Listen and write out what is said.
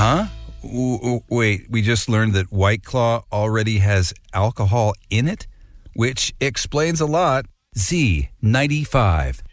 Huh? Wait, we just learned that White Claw already has alcohol in it, which explains a lot. Z95.